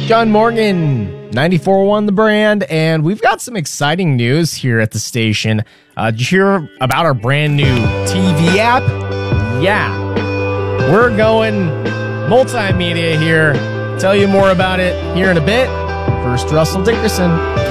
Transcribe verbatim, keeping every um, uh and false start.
John Morgan, ninety-four point one The Brand, and we've got some exciting news here at the station. Uh, did you hear about our brand new T V app? Yeah, we're going multimedia here. Tell you more about it here in a bit. First, Russell Dickerson.